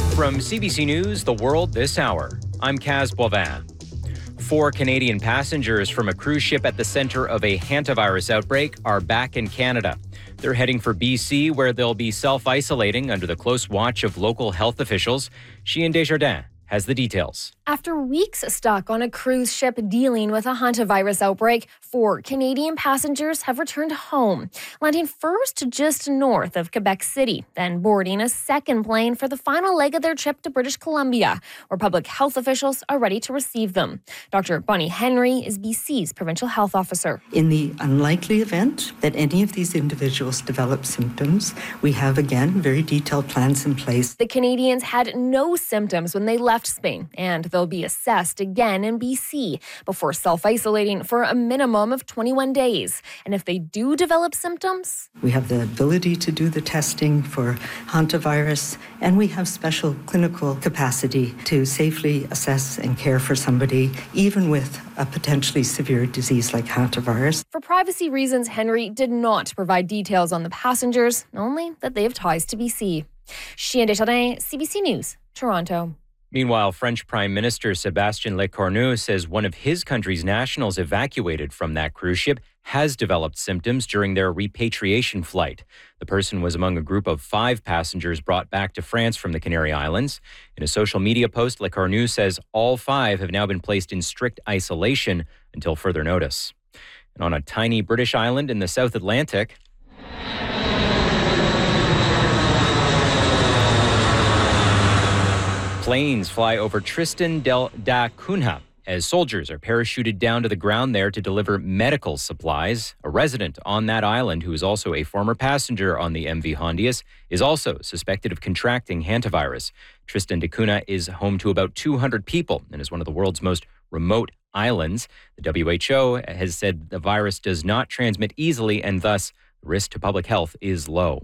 From CBC News, The World This Hour, I'm Kaz Boivin. 4 Canadian passengers from a cruise ship at the center of a hantavirus outbreak are back in Canada. They're heading for BC, where they'll be self-isolating under the close watch of local health officials. Chien Desjardins has the details. After weeks stuck on a cruise ship dealing with a hantavirus outbreak, 4 Canadian passengers have returned home, landing first just north of Quebec City, then boarding a second plane for the final leg of their trip to British Columbia, where public health officials are ready to receive them. Dr. Bonnie Henry is BC's provincial health officer. In the unlikely event that any of these individuals develop symptoms, we have, again, very detailed plans in place. The Canadians had no symptoms when they left Spain, and they'll be assessed again in BC before self-isolating for a minimum of 21 days. And if they do develop symptoms, we have the ability to do the testing for hantavirus, and we have special clinical capacity to safely assess and care for somebody, even with a potentially severe disease like hantavirus. For privacy reasons, Henry did not provide details on the passengers, only that they have ties to BC. Chien Desjardins, CBC News, Toronto. Meanwhile, French Prime Minister Sébastien Lecornu says one of his country's nationals evacuated from that cruise ship has developed symptoms during their repatriation flight. The person was among a group of 5 passengers brought back to France from the Canary Islands. In a social media post, Lecornu says all 5 have now been placed in strict isolation until further notice. And on a tiny British island in the South Atlantic, planes fly over Tristan da Cunha as soldiers are parachuted down to the ground there to deliver medical supplies. A resident on that island, who is also a former passenger on the MV Hondius, is also suspected of contracting hantavirus. Tristan da Cunha is home to about 200 people and is one of the world's most remote islands. The WHO has said the virus does not transmit easily, and thus the risk to public health is low.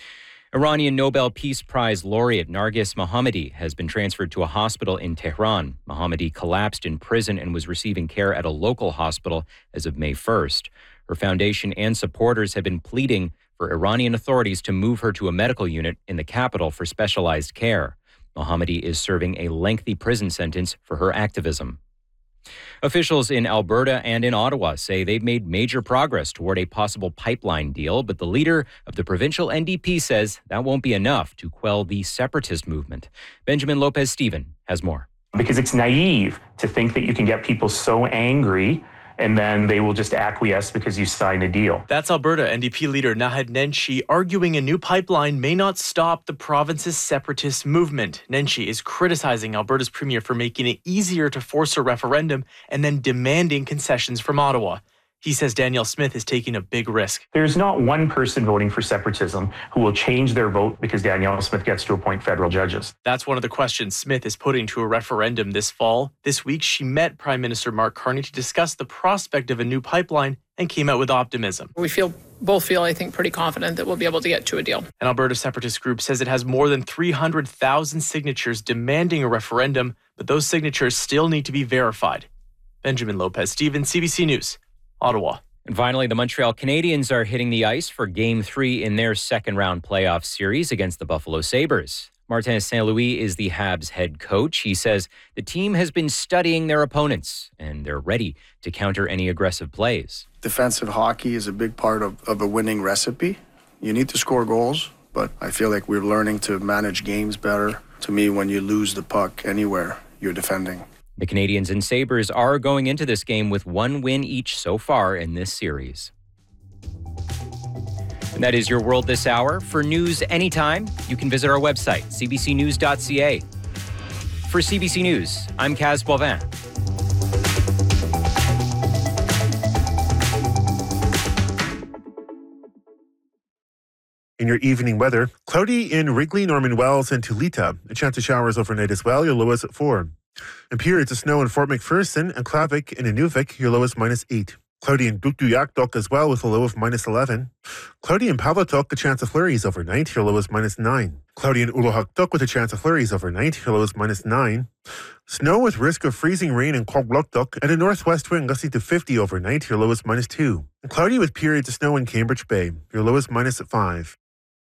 Iranian Nobel Peace Prize laureate Narges Mohammadi has been transferred to a hospital in Tehran. Mohammadi collapsed in prison and was receiving care at a local hospital as of May 1st. Her foundation and supporters have been pleading for Iranian authorities to move her to a medical unit in the capital for specialized care. Mohammadi is serving a lengthy prison sentence for her activism. Officials in Alberta and in Ottawa say they've made major progress toward a possible pipeline deal, but the leader of the provincial NDP says that won't be enough to quell the separatist movement. Benjamin Lopez-Steven has more. Because it's naive to think that you can get people so angry and then they will just acquiesce because you sign a deal. That's Alberta NDP leader Naheed Nenshi arguing a new pipeline may not stop the province's separatist movement. Nenshi is criticizing Alberta's premier for making it easier to force a referendum and then demanding concessions from Ottawa. He says Danielle Smith is taking a big risk. There's not one person voting for separatism who will change their vote because Danielle Smith gets to appoint federal judges. That's one of the questions Smith is putting to a referendum this fall. This week, she met Prime Minister Mark Carney to discuss the prospect of a new pipeline and came out with optimism. We both feel, I think, pretty confident that we'll be able to get to a deal. An Alberta separatist group says it has more than 300,000 signatures demanding a referendum, but those signatures still need to be verified. Benjamin Lopez-Steven, CBC News, Ottawa. And finally, the Montreal Canadiens are hitting the ice for Game 3 in their second-round playoff series against the Buffalo Sabres. Martin St. Louis is the Habs head coach. He says the team has been studying their opponents, and they're ready to counter any aggressive plays. Defensive hockey is a big part of a winning recipe. You need to score goals, but I feel like we're learning to manage games better. To me, when you lose the puck anywhere, you're defending. The Canadiens and Sabres are going into this game with 1 win each so far in this series. And that is your World This Hour. For news anytime, you can visit our website, cbcnews.ca. For CBC News, I'm Kaz Boivin. In your evening weather, cloudy in Wrigley, Norman Wells, and Tulita. A chance of showers overnight as well, your lowest at 4. And periods of snow in Fort McPherson and Klavik and Inuvik, your lowest -8. Cloudy in Tuktoyaktuk as well with a low of -11. Cloudy in Palatuk, a chance of flurries overnight, your lowest -9. Cloudy in Uluhaktuk with a chance of flurries overnight, your lowest -9. Snow with risk of freezing rain in Kwaglucktuk and a northwest wind gusting to 50 overnight, your lowest -2. And cloudy with periods of snow in Cambridge Bay, your lowest -5.